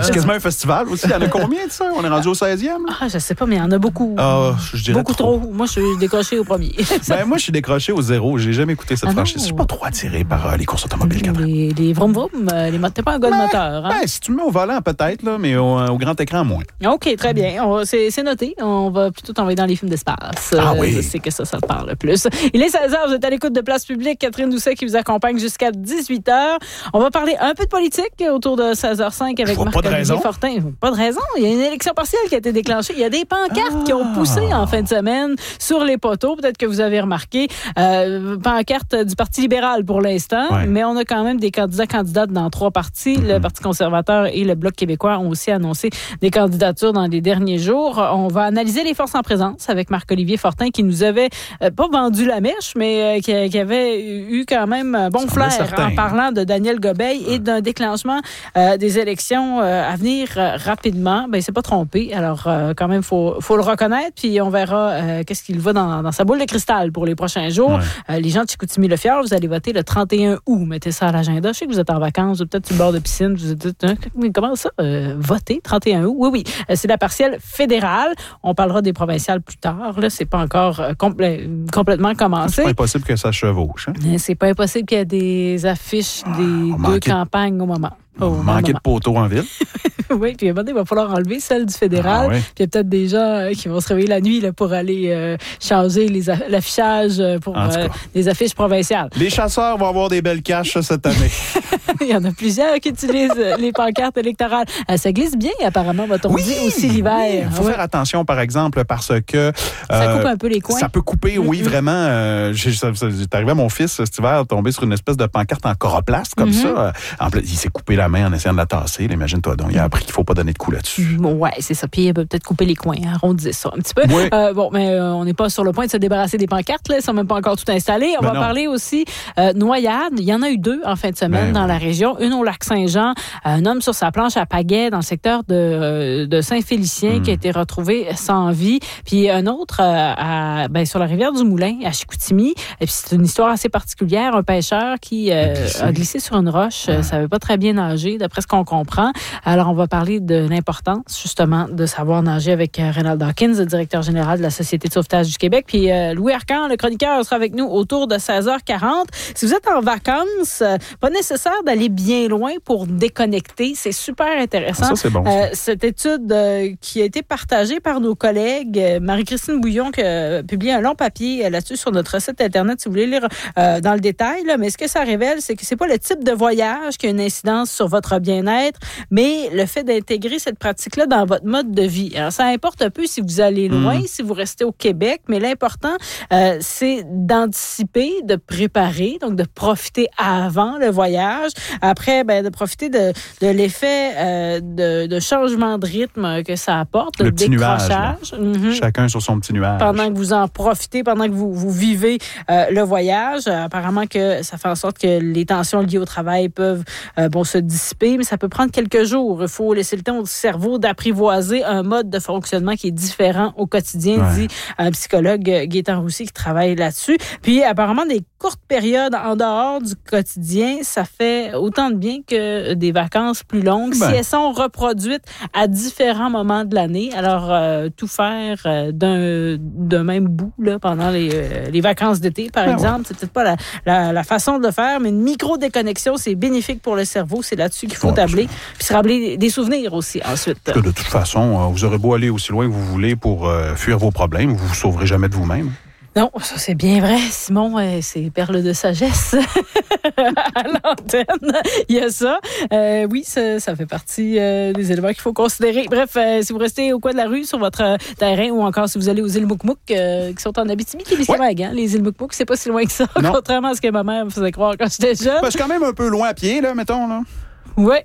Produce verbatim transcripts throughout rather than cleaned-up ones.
C'est quasiment un festival aussi. Il y en a combien de ça? On est rendu au seizième? Ah, je sais pas, mais il y en a beaucoup. Ah, je dirais beaucoup trop. trop. Moi, je suis décroché au premier. Ben, moi, je suis décroché au zéro. J'ai jamais écouté cette ah franchise. Je suis pas trop attiré par euh, les courses automobiles. Quand même. Les, les vroom vroom, les t'es pas un gars de moteur. Hein? Ben, si tu me mets au volant, peut-être, là, mais au, au grand écran, moins. OK, très bien. On, c'est, c'est noté. On va plutôt t'envoyer dans les films d'espace. Ah euh, oui. Je sais que ça, ça te parle le plus. Il est seize heures, vous êtes à l'écoute de Place Publique. Catherine Doucet qui vous accompagne jusqu'à dix-huit heures. On va parler un peu de politique autour de seize heures cinq avec Marc-Olivier Fortin. Pas de raison. Il y a une élection partielle qui a été déclenchée. Il y a des pancartes ah. qui ont poussé en fin de semaine sur les poteaux. Peut-être que vous avez remarqué. Euh, pancarte du Parti libéral pour l'instant, ouais. mais on a quand même des candidats candidates dans trois partis. Mm-hmm. Le Parti conservateur et le Bloc québécois ont aussi annoncé des candidatures dans les derniers jours. On va analyser les forces en présence avec Marc-Olivier Fortin qui nous avait euh, pas vendu la mèche, mais euh, qui, qui avait eu quand même un bon flair certain. En parlant de Daniel Gobeil ouais. et d'un déclenchement euh, des élections euh, à venir euh, rapidement. Ben, il s'est pas trompé. Alors, euh, quand même, faut, faut le reconnaître. Puis, on verra euh, qu'est-ce qu'il va dans, dans sa boule de cristal pour les prochains jours. Ouais. Euh, les gens de Chicoutimi-Le-Fjord, vous allez voter le trente et un août. Mettez ça à l'agenda. Je sais que vous êtes en vacances, ou peut-être sur le bord de piscine. Vous êtes dit, hein, comment ça? Euh, voter trente et un août? Oui, oui. Euh, c'est la partielle fédérale. On parlera des provinciales plus tard. Là, c'est pas encore euh, complè- complètement commencé. C'est pas impossible que ça chevauche. Hein? Euh, c'est pas impossible qu'il y ait des affiches des ah, deux campagnes au moment. Oh, manquer de poteaux en ville. Oui, puis à un moment donné, il va falloir enlever celle du fédéral. Ah, oui. Puis il y a peut-être des gens euh, qui vont se réveiller la nuit là, pour aller euh, changer les a- l'affichage pour euh, les affiches provinciales. Les chasseurs vont avoir des belles caches cette année. Il y en a plusieurs qui utilisent les pancartes électorales. Euh, ça glisse bien, apparemment, va-t-on oui, dire, aussi l'hiver. Il oui. faut ouais. faire attention, par exemple, parce que... Euh, ça coupe un peu les coins. Ça peut couper, oui, mm-hmm. vraiment. Euh, j'ai, ça, ça, c'est arrivé à mon fils cet hiver, tomber sur une espèce de pancarte en coroplaste, comme mm-hmm. ça. En plus, il s'est coupé la main en essayant de la tasser. Là, imagine-toi donc. Il a appris qu'il ne faut pas donner de coups là-dessus. Oui, c'est ça. Puis il peut peut-être couper les coins, arrondir ça un petit peu. Oui. Euh, bon, mais euh, on n'est pas sur le point de se débarrasser des pancartes. Là. Ils ne sont même pas encore tout installés. On ben va non. parler aussi euh, noyade. Il y en a eu deux en fin de semaine ben dans oui. la région. Une au Lac-Saint-Jean. Un homme sur sa planche à pagaie dans le secteur de, euh, de Saint-Félicien mm. qui a été retrouvé sans vie. Puis un autre euh, à, ben, sur la rivière du Moulin, à Chicoutimi. Et puis c'est une histoire assez particulière. Un pêcheur qui euh, glissé. a glissé sur une roche. Ouais. savait pas très bien nager, d'après ce qu'on comprend. Alors, on va parler de l'importance, justement, de savoir nager avec euh, Reynald Dawkins, le directeur général de la Société de sauvetage du Québec. Puis euh, Louis Arcan, le chroniqueur, sera avec nous autour de seize heures quarante. Si vous êtes en vacances, euh, pas nécessaire d'aller bien loin pour déconnecter. C'est super intéressant. Ça, c'est bon. Euh, cette étude euh, qui a été partagée par nos collègues, euh, Marie-Christine Bouillon, qui a publié un long papier euh, là-dessus sur notre site Internet, si vous voulez lire euh, dans le détail. Là. Mais ce que ça révèle, c'est que c'est pas le type de voyage qui a une incidence sur votre bien-être, mais le fait d'intégrer cette pratique-là dans votre mode de vie. Alors, ça importe un peu si vous allez loin, mmh. si vous restez au Québec, mais l'important, euh, c'est d'anticiper, de préparer, donc de profiter avant le voyage. Après, ben, de profiter de, de l'effet euh, de, de changement de rythme que ça apporte, le de petit décrochage. Nuage, mmh. Chacun sur son petit nuage. Pendant que vous en profitez, pendant que vous, vous vivez euh, le voyage. Euh, apparemment que ça fait en sorte que les tensions liées au travail peuvent euh, bon, se dissiper, mais ça peut prendre quelques jours. Il faut laisser le temps au cerveau d'apprivoiser un mode de fonctionnement qui est différent au quotidien, ouais. dit un psychologue, Gaétan Roussy, qui travaille là-dessus. Puis, apparemment, des courtes périodes en dehors du quotidien, ça fait autant de bien que des vacances plus longues, ben. si elles sont reproduites à différents moments de l'année. Alors, euh, tout faire euh, d'un, d'un même bout là, pendant les, euh, les vacances d'été, par ben exemple, ouais. c'est peut-être pas la, la, la façon de le faire, mais une micro-déconnexion, c'est bénéfique pour le cerveau. C'est là-dessus qu'il faut ouais, tabler. Puis se rappeler des souvenirs aussi, ensuite. De toute façon, vous aurez beau aller aussi loin que vous voulez pour euh, fuir vos problèmes, vous ne vous sauverez jamais de vous-même. Non, ça c'est bien vrai, Simon, euh, c'est perle de sagesse à l'antenne. Il y a ça. Euh, oui, ça, ça fait partie euh, des éléments qu'il faut considérer. Bref, euh, si vous restez au coin de la rue, sur votre terrain, ou encore si vous allez aux îles Moukmouk, euh, qui sont en Abitibi-Témiscamingue, ouais. hein, les îles Moukmouk, c'est pas si loin que ça, non. contrairement à ce que ma mère me faisait croire quand j'étais jeune. Ben, c'est quand même un peu loin à pied, là, mettons, là. Oui,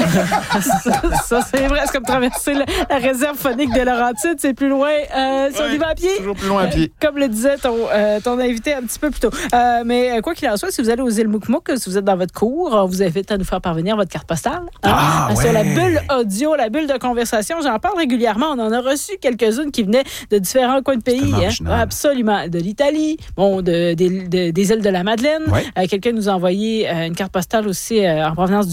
ça, ça c'est vrai. C'est comme traverser la, la réserve phonique de Laurentides, c'est plus loin euh, si on y va à pied. Toujours plus loin à pied. Euh, comme le disait ton, euh, ton invité un petit peu plus tôt. Euh, mais quoi qu'il en soit, si vous allez aux îles Moukmouk, si vous êtes dans votre cour, on vous invite à nous faire parvenir votre carte postale. Hein, ah, sur ouais. la bulle audio, la bulle de conversation. J'en parle régulièrement. On en a reçu quelques-unes qui venaient de différents coins de pays. Hein. Absolument. De l'Italie, bon, de, de, de, des îles de la Madeleine. Ouais. Euh, quelqu'un nous a envoyé euh, une carte postale aussi euh, en provenance du Belize.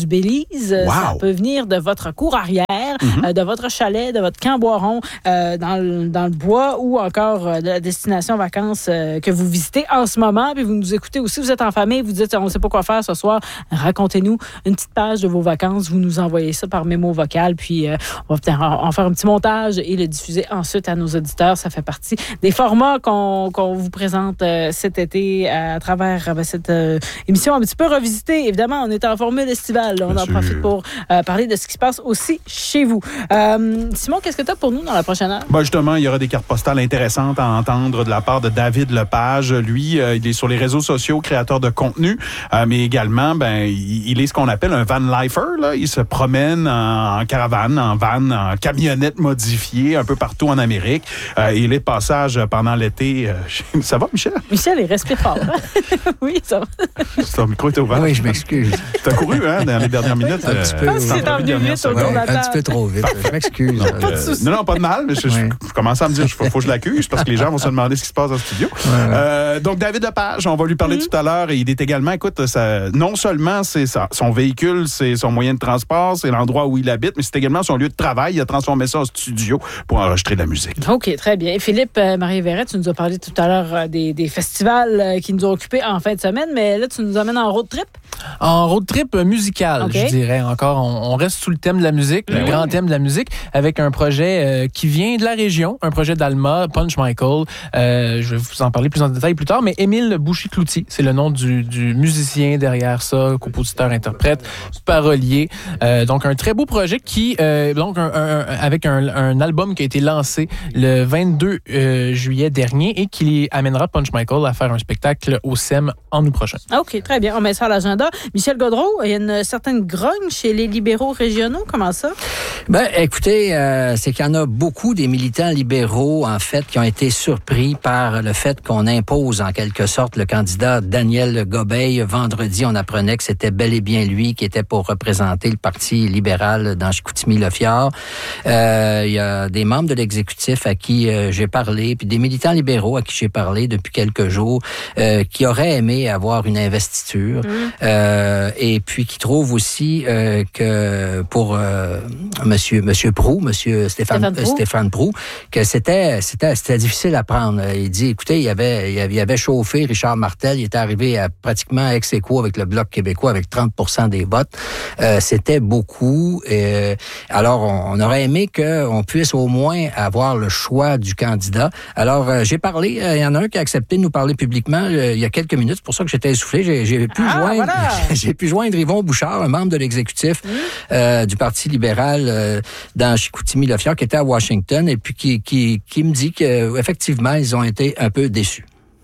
valise. Wow. Ça peut venir de votre cour arrière, mm-hmm. euh, de votre chalet, de votre camp Boiron, euh, dans, le, dans le bois ou encore euh, de la destination vacances euh, que vous visitez en ce moment. Puis vous nous écoutez aussi, vous êtes en famille, vous dites on ne sait pas quoi faire ce soir. Racontez-nous une petite page de vos vacances. Vous nous envoyez ça par mémo vocal. Puis euh, on va peut-être en faire un petit montage et le diffuser ensuite à nos auditeurs. Ça fait partie des formats qu'on, qu'on vous présente euh, cet été à travers euh, cette euh, émission un petit peu revisitée. Évidemment, on est en formule estivale. On Bien en sûr. profite pour euh, parler de ce qui se passe aussi chez vous. Euh, Simon, qu'est-ce que tu as pour nous dans la prochaine heure? Ben justement, il y aura des cartes postales intéressantes à entendre de la part de David Lepage. Lui, euh, il est sur les réseaux sociaux, créateur de contenu, euh, mais également, ben, il, il est ce qu'on appelle un van lifer. Là. Il se promène en, en caravane, en van, en camionnette modifiée, un peu partout en Amérique. Euh, il est de passage pendant l'été. Euh, ça va, Michel? Michel, il respire fort. Hein? Oui, ça va. Ton micro est ouvert. Oui, je m'excuse. T'as couru, hein, dans les dernières minutes? Un petit peu. Euh, c'est en venu vite autour de la table. Un petit peu trop vite. Je m'excuse. Donc, euh, non, non, pas de mal. Mais je, oui. je, je commence à me dire, il faut, faut que je l'accuse parce que les gens vont se demander ce qui se passe dans le studio. Ouais, ouais. Euh, donc, David Lepage, on va lui parler mm-hmm. tout à l'heure. Et il est également, écoute, ça, non seulement c'est ça, son véhicule, c'est son moyen de transport, c'est l'endroit où il habite, mais c'est également son lieu de travail. Il a transformé ça en studio pour enregistrer de la musique. OK, très bien. Philippe, euh, Marie-Verret, tu nous as parlé tout à l'heure euh, des, des festivals euh, qui nous ont occupés en fin de semaine, mais là, tu nous emmènes en road trip? En road trip musical, okay. je dirais encore. On, on reste sous le thème de la musique, le oui. grand thème de la musique, avec un projet euh, qui vient de la région, un projet d'Alma, Punch Michael. Euh, je vais vous en parler plus en détail plus tard, mais Émile Bouchy-Cloutier, c'est le nom du, du musicien derrière ça, compositeur, interprète, parolier. Euh, donc, un très beau projet qui, euh, donc, un, un, avec un, un album qui a été lancé le vingt-deux euh, juillet dernier et qui amènera Punch Michael à faire un spectacle au S E M en août prochain. OK, très bien. On met ça à l'agenda. Michel Gaudreault, il y a une certaine grogne chez les libéraux régionaux. Comment ça? Ben, écoutez, euh, c'est qu'il y en a beaucoup des militants libéraux, en fait, qui ont été surpris par le fait qu'on impose, en quelque sorte, le candidat Daniel Gobeil. Vendredi, on apprenait que c'était bel et bien lui qui était pour représenter le Parti libéral dans Chicoutimi-Le-Fjord. Euh, il y a des membres de l'exécutif à qui euh, j'ai parlé, puis des militants libéraux à qui j'ai parlé depuis quelques jours, euh, qui auraient aimé avoir une investiture. Mmh. Euh, et puis qui trouvent aussi euh, que pour euh, Monsieur Monsieur Proulx, Monsieur Stéphane Stéphane Proulx, Stéphane Proulx que c'était c'était c'était difficile à prendre. Il dit, écoutez, il avait il avait, il avait chauffé Richard Martel, il était arrivé à pratiquement ex aequo avec le Bloc québécois avec trente pour cent des votes. Euh, c'était beaucoup. Euh, alors on, on aurait aimé qu'on puisse au moins avoir le choix du candidat. Alors euh, j'ai parlé, euh, il y en a un qui a accepté de nous parler publiquement euh, il y a quelques minutes. C'est pour ça que j'étais essoufflé. J'ai, j'ai pu ah, joindre, voilà. j'ai pu joindre Yvon Bouchard, un membre de l'exécutif mmh. euh, du Parti libéral euh, dans Chicoutimi-Le-Fjord, qui était à Washington, et puis qui qui qui me dit qu'effectivement ils ont été un peu déçus.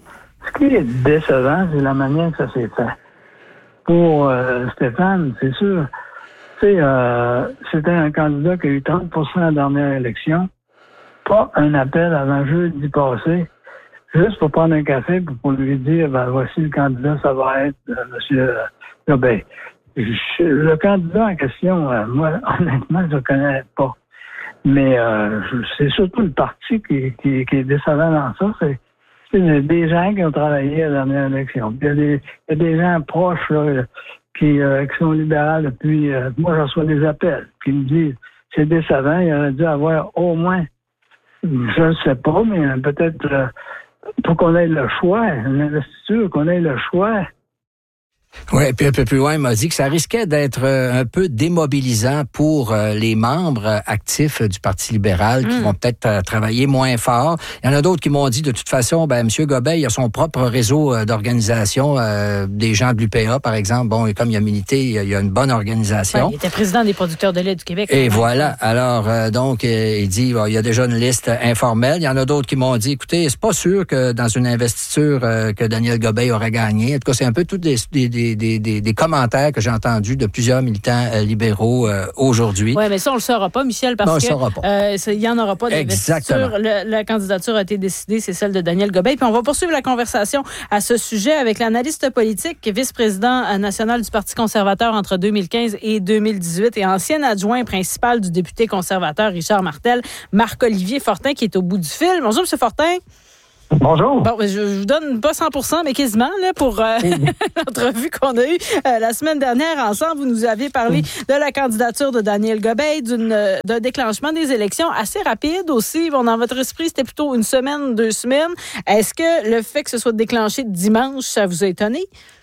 Ce qui est décevant, c'est la manière que ça s'est fait. Pour euh, Stéphane, c'est sûr. Tu sais, euh, c'était un candidat qui a eu trente pour cent à la dernière élection. Pas un appel avant jeudi passé, juste pour prendre un café pour, pour lui dire, ben voici le candidat, ça va être euh, M. Gobeil. Le candidat en question, euh, moi, honnêtement, je le connais pas. Mais euh, c'est surtout le parti qui, qui, qui est décevant dans ça. C'est, c'est des gens qui ont travaillé à la dernière élection. Il y a des, il y a des gens proches là, qui, euh, qui sont libéraux depuis... Euh, moi, je reçois des appels qui me disent c'est décevant, il aurait dû avoir au moins, je ne sais pas, mais peut-être euh, pour qu'on ait le choix, une investiture, qu'on ait le choix. Oui, puis un peu plus loin, il m'a dit que ça risquait d'être un peu démobilisant pour les membres actifs du Parti libéral qui mmh. vont peut-être travailler moins fort. Il y en a d'autres qui m'ont dit, de toute façon, ben M. Gobeil a son propre réseau d'organisation, euh, des gens de l'U P A, par exemple. Bon, et comme il a milité, il y a une bonne organisation. Ouais, il était président des producteurs de lait du Québec. Et voilà. Alors, euh, donc, euh, il dit, bon, il y a déjà une liste informelle. Il y en a d'autres qui m'ont dit, écoutez, c'est pas sûr que dans une investiture euh, que Daniel Gobeil aurait gagné. En tout cas, c'est un peu toutes des, des, des Des, des, des commentaires que j'ai entendus de plusieurs militants euh, libéraux euh, aujourd'hui. Oui, mais ça, on le saura pas, Michel, parce non, que il saura pas. Euh, il n'y en aura pas d'investiture. Le, la candidature a été décidée, c'est celle de Daniel Gobeil. Puis on va poursuivre la conversation à ce sujet avec l'analyste politique, vice-président national du Parti conservateur entre deux mille quinze et deux mille dix-huit et ancien adjoint principal du député conservateur Richard Martel, Marc-Olivier Fortin, qui est au bout du fil. Bonjour, M. Fortin. Bonjour. Bon, je, je vous donne pas cent pour cent, mais quasiment là, pour euh, l'entrevue qu'on a eue euh, la semaine dernière ensemble. Vous nous aviez parlé de la candidature de Daniel Gobeil, d'une, d'un déclenchement des élections assez rapide aussi. Bon, dans votre esprit, c'était plutôt une semaine, deux semaines. Est-ce que le fait que ce soit déclenché dimanche, ça vous a étonné?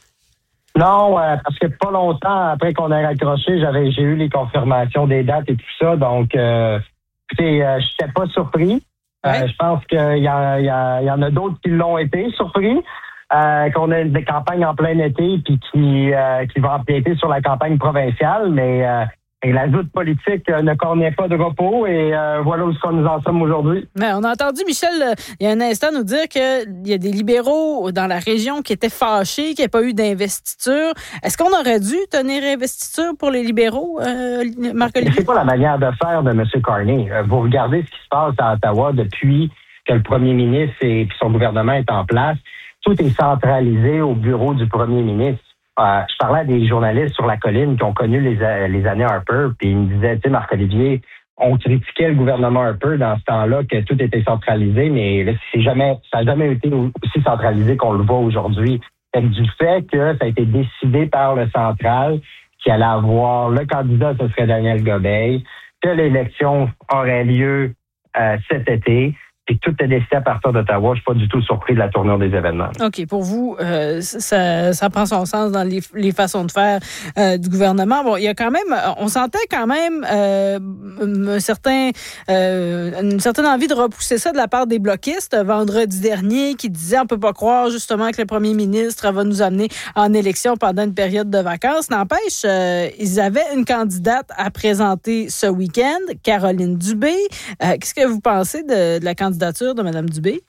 Non, euh, parce que pas longtemps après qu'on ait raccroché, j'avais j'ai eu les confirmations des dates et tout ça. Donc, euh, écoutez, euh, je n'étais pas surpris. Ouais. Euh, je pense qu'il y, y, a, y en a d'autres qui l'ont été surpris, euh, qu'on ait des campagnes en plein été puis qui, euh, qui vont empiéter sur la campagne provinciale, mais euh, et la joute politique euh, ne connaît pas de repos et euh, voilà où nous en sommes aujourd'hui. Mais on a entendu Michel, il y a un instant, nous dire qu'il y a des libéraux dans la région qui étaient fâchés, qu'il n'y a pas eu d'investiture. Est-ce qu'on aurait dû tenir investiture pour les libéraux, euh, Marc-Olivier? C'est pas la manière de faire de M. Carney. Vous regardez ce qui se passe à Ottawa depuis que le premier ministre et son gouvernement est en place. Tout est centralisé au bureau du premier ministre. Euh, je parlais à des journalistes sur la colline qui ont connu les, les années Harper, puis ils me disaient, tu sais, Marc-Olivier, on critiquait le gouvernement Harper dans ce temps-là, que tout était centralisé, mais là, c'est jamais, ça n'a jamais été aussi centralisé qu'on le voit aujourd'hui. Fait que du fait que ça a été décidé par le central qu'il allait avoir le candidat, ce serait Daniel Gobeil, que l'élection aurait lieu euh, cet été, et tout est décidé à partir d'Ottawa. Je ne suis pas du tout surpris de la tournure des événements. OK. Pour vous, euh, ça, ça prend son sens dans les, les façons de faire euh, du gouvernement. Bon, il y a quand même, on sentait quand même euh, un certain, euh, une certaine envie de repousser ça de la part des bloquistes vendredi dernier qui disaient on ne peut pas croire justement que le premier ministre va nous amener en élection pendant une période de vacances. N'empêche, euh, ils avaient une candidate à présenter ce week-end, Caroline Dubé. Euh, qu'est-ce que vous pensez de, de la candidature de Mme Dubé?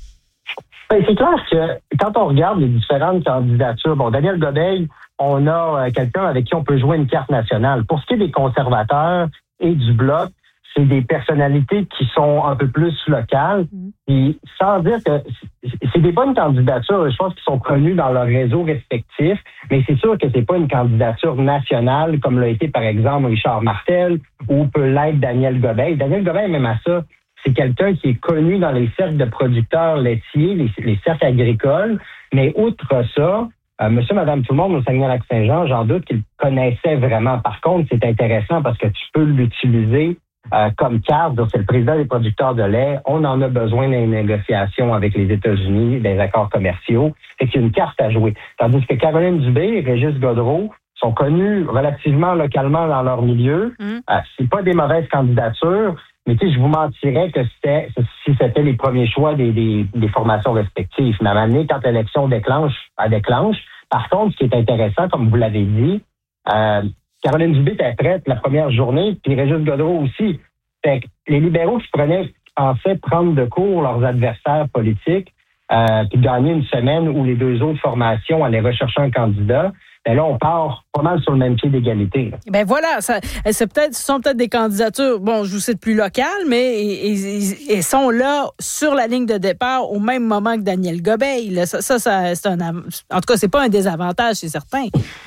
Ben, c'est clair que quand on regarde les différentes candidatures, bon, Daniel Gobeil, on a euh, quelqu'un avec qui on peut jouer une carte nationale. Pour ce qui est des conservateurs et du Bloc, c'est des personnalités qui sont un peu plus locales. Mmh. Puis, sans dire que c'est des bonnes candidatures, je pense qu'ils sont connus dans leur réseau respectif, mais c'est sûr que c'est pas une candidature nationale comme l'a été, par exemple, Richard Martel ou peut l'être Daniel Gobeil. Daniel Gobeil, même à ça, c'est quelqu'un qui est connu dans les cercles de producteurs laitiers, les, les cercles agricoles. Mais outre ça, euh, monsieur, madame, tout le monde au Saguenay-Lac-Saint-Jean, j'en doute qu'il connaissait vraiment. Par contre, c'est intéressant parce que tu peux l'utiliser euh, comme carte. C'est le président des producteurs de lait. On en a besoin dans les négociations avec les États-Unis, des accords commerciaux. C'est qu'il y a une carte à jouer. Tandis que Caroline Dubé et Régis Godreau sont connus relativement localement dans leur milieu. Mmh. Euh, c'est pas des mauvaises candidatures. Mais tu sais, je vous mentirais que c'était si c'était les premiers choix des, des, des formations respectives. Mais à un moment donné, quand l'élection déclenche, elle déclenche. Par contre, ce qui est intéressant, comme vous l'avez dit, euh, Caroline Dubé était prête la première journée, puis Régis Godreau aussi. Fait que les libéraux qui prenaient, qui pensaient prendre de court leurs adversaires politiques, euh, puis gagner une semaine où les deux autres formations allaient rechercher un candidat, ben là, on part pas mal sur le même pied d'égalité. Là. Ben voilà, ça, c'est peut-être, ce sont peut-être des candidatures, bon, je vous cite plus locales, mais ils sont là sur la ligne de départ au même moment que Daniel Gobeil. Là. Ça, ça, ça, c'est un, en tout cas, c'est pas un désavantage, c'est certain.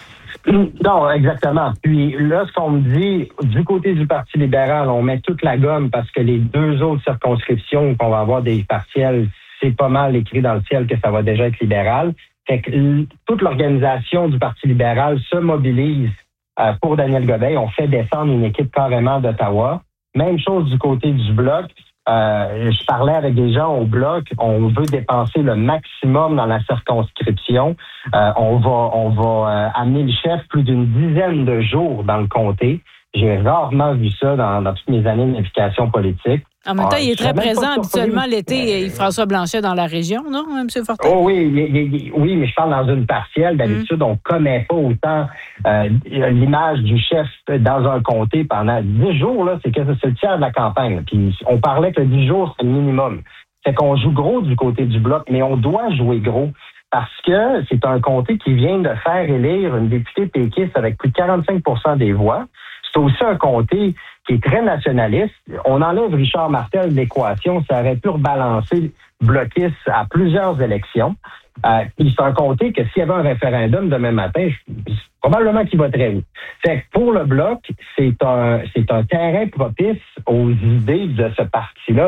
Non, exactement. Puis là, ce qu'on me dit, du côté du Parti libéral, on met toute la gomme parce que les deux autres circonscriptions qu'on va avoir des partiels, c'est pas mal écrit dans le ciel que ça va déjà être libéral. Fait que toute l'organisation du Parti libéral se mobilise euh, pour Daniel Gobeil. On fait descendre une équipe carrément d'Ottawa. Même chose du côté du Bloc. Euh, je parlais avec des gens au Bloc. On veut dépenser le maximum dans la circonscription. Euh, on va, on va euh, amener le chef plus d'une dizaine de jours dans le comté. J'ai rarement vu ça dans, dans toutes mes années d'implication politique. En même temps, ah, il est très présent habituellement l'été, euh, François Blanchet dans la région, non, M. Fortin? Oh oui, il, il, oui, mais je parle dans une partielle. D'habitude, mm. on ne connaît pas autant euh, l'image du chef dans un comté pendant dix jours. Là, c'est que c'est le tiers de la campagne. Puis on parlait que dix jours, c'est le minimum. C'est qu'on joue gros du côté du Bloc, mais on doit jouer gros. Parce que c'est un comté qui vient de faire élire une députée péquiste avec plus de quarante-cinq pour cent des voix. C'est aussi un comté qui est très nationaliste. On enlève Richard Martel de l'équation, ça aurait pu rebalancer bloquiste à plusieurs élections. Euh, puis c'est un comté que s'il y avait un référendum demain matin, je, probablement qu'il voterait oui. Fait que pour le Bloc, c'est un, c'est un terrain propice aux idées de ce parti-là.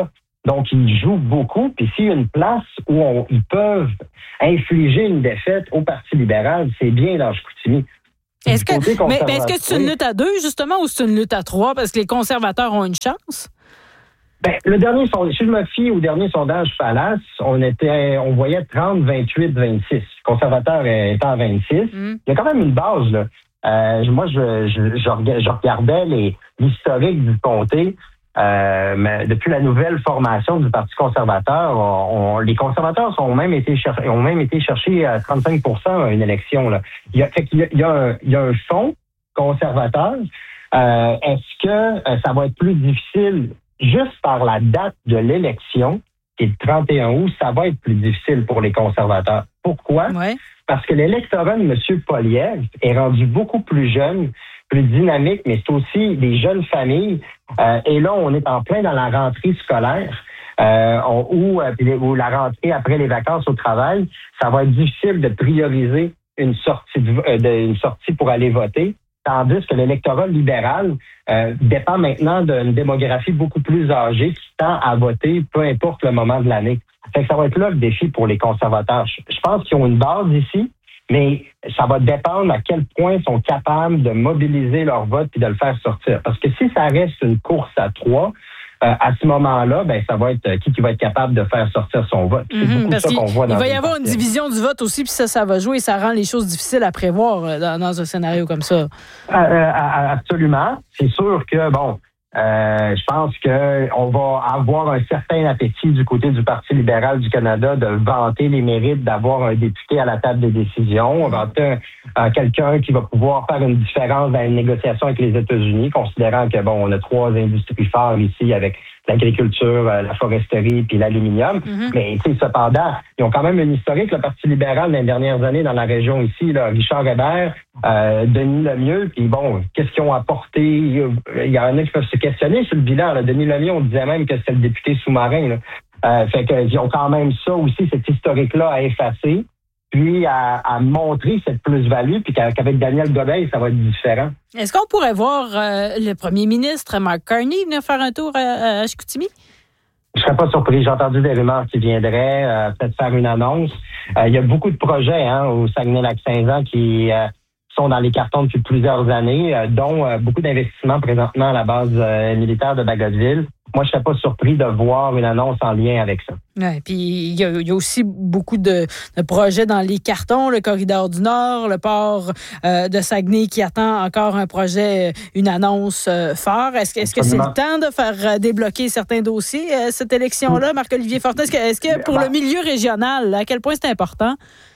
Donc, ils jouent beaucoup. Puis s'il y a une place où on, ils peuvent infliger une défaite au Parti libéral, c'est bien dans Chicoutimi. Est-ce que, mais, mais est-ce que c'est une lutte à deux, justement, ou c'est une lutte à trois? Parce que les conservateurs ont une chance? Ben, le dernier sondage, si je me fie au dernier sondage Palace, on était, on voyait trente, vingt-huit, vingt-six. Le conservateur était à vingt-six. Mm. Il y a quand même une base, là. Euh, moi, je, je, je, je regardais les, l'historique du comté. Euh, mais depuis la nouvelle formation du Parti conservateur, on, on, les conservateurs ont même été cher- ont même été chercher à trente-cinq pour cent à une élection. Là. Il y a, fait qu'il y a, il y a, un, il y a un fond conservateur. Euh, est-ce que euh, ça va être plus difficile juste par la date de l'élection, qui est le trente et un août, ça va être plus difficile pour les conservateurs. Pourquoi? Ouais. Parce que l'électorat de M. Poilievre est rendu beaucoup plus jeune, plus dynamique, mais c'est aussi des jeunes familles. Euh, et là, on est en plein dans la rentrée scolaire, euh, on, ou, ou la rentrée après les vacances au travail. Ça va être difficile de prioriser une sortie, de, euh, de, une sortie pour aller voter, tandis que l'électorat libéral euh, dépend maintenant d'une démographie beaucoup plus âgée qui tend à voter, peu importe le moment de l'année. Fait que ça va être là le défi pour les conservateurs. Je pense qu'ils ont une base ici, mais ça va dépendre à quel point ils sont capables de mobiliser leur vote et de le faire sortir. Parce que si ça reste une course à trois, euh, à ce moment-là, ben ça va être qui qui va être capable de faire sortir son vote. C'est mm-hmm, beaucoup ça qu'on voit dans il va y avoir une division du vote aussi, puis ça, ça va jouer et ça rend les choses difficiles à prévoir dans, dans un scénario comme ça. Euh, euh, absolument. C'est sûr que, bon, Euh, je pense que on va avoir un certain appétit du côté du Parti libéral du Canada de vanter les mérites d'avoir un député à la table des décisions, vanter un, un, quelqu'un qui va pouvoir faire une différence dans une négociation avec les États-Unis, considérant que bon, on a trois industries phares ici avec l'agriculture, la foresterie puis l'aluminium. Mm-hmm. Mais tu sais, cependant, ils ont quand même un historique, le Parti libéral, dans les dernières années dans la région ici, là, Richard Hébert, euh, Denis Lemieux, puis bon, qu'est-ce qu'ils ont apporté? Il y en a qui peuvent se questionner sur le bilan. Là. Denis Lemieux, on disait même que c'était le député sous-marin. Là. Euh, fait qu'ils ont quand même ça aussi, cet historique-là à effacer, puis à, à montrer cette plus-value, puis qu'avec Daniel Gobeil, ça va être différent. Est-ce qu'on pourrait voir euh, le premier ministre, Mark Carney, venir faire un tour à, à Chicoutimi? Je ne serais pas surpris. J'ai entendu des rumeurs qui viendraient, euh, peut-être faire une annonce. Euh, il y a beaucoup de projets hein, au Saguenay-Lac-Saint-Jean qui euh, sont dans les cartons depuis plusieurs années, euh, dont euh, beaucoup d'investissements présentement à la base euh, militaire de Bagotville. Moi, je ne serais pas surpris de voir une annonce en lien avec ça. Ouais, puis il y, y a aussi beaucoup de, de projets dans les cartons, le corridor du Nord, le port euh, de Saguenay qui attend encore un projet, une annonce euh, phare. Est-ce, est-ce que c'est le temps de faire euh, débloquer certains dossiers, euh, cette élection-là, Marc-Olivier Fortin? Est-ce que, est-ce que pour le milieu régional, à quel point c'est important?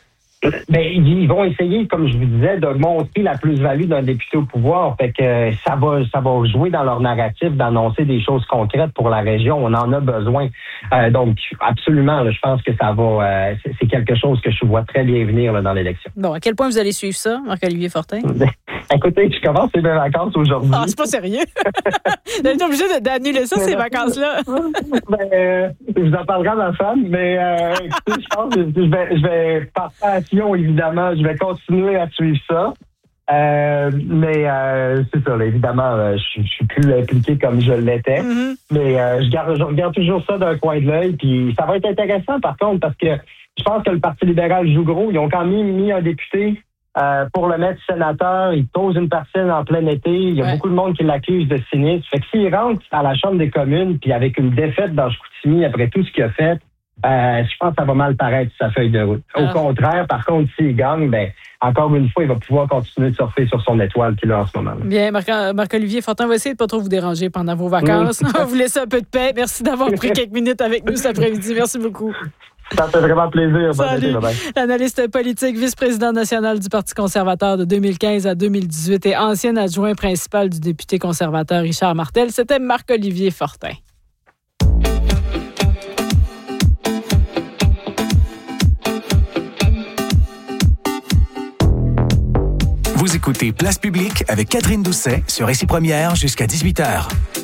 Ben, ils vont essayer, comme je vous disais, de montrer la plus-value d'un député au pouvoir. Fait que ça va, ça va jouer dans leur narratif d'annoncer des choses concrètes pour la région. On en a besoin. Euh, donc, absolument, là, je pense que ça va. Euh, c'est, c'est quelque chose que je vois très bien venir là, dans l'élection. Bon, à quel point vous allez suivre ça, Marc-Olivier Fortin? Écoutez, je commence mes vacances aujourd'hui. Ah, c'est pas sérieux. Vous êtes obligé d'annuler ça, ces vacances-là. Ben, euh, je vous en parlerai à ma femme, mais euh, écoutez, je pense que je vais, je vais par passion, évidemment, je vais continuer à suivre ça. Euh, mais euh, c'est ça, là, évidemment, euh, je, je suis plus impliqué comme je l'étais. Mm-hmm. Mais euh, je, garde, je regarde toujours ça d'un coin de l'œil. Puis ça va être intéressant, par contre, parce que je pense que le Parti libéral joue gros. Ils ont quand même mis un député Euh, pour le mettre sénateur, il pose une parcelle en plein été. Il y a ouais. beaucoup de monde qui l'accuse de cynisme. Fait que s'il rentre à la Chambre des communes, puis avec une défaite dans Chicoutimi après tout ce qu'il a fait, euh, je pense que ça va mal paraître sa feuille de route. Au ah. contraire, par contre, s'il gagne, ben encore une fois, il va pouvoir continuer de surfer sur son étoile qu'il a en ce moment. Bien, Marc- Marc-Olivier Fortin, on va essayer de ne pas trop vous déranger pendant vos vacances. Oui. On va vous laisser un peu de paix. Merci d'avoir pris quelques minutes avec nous cet après-midi. Merci beaucoup. Ça fait vraiment plaisir. Salut. L'analyste politique, vice-président national du Parti conservateur de deux mille quinze à deux mille dix-huit et ancien adjoint principal du député conservateur Richard Martel, c'était Marc-Olivier Fortin. Vous écoutez Place Publique avec Catherine Doucet sur Ici Première jusqu'à dix-huit heures.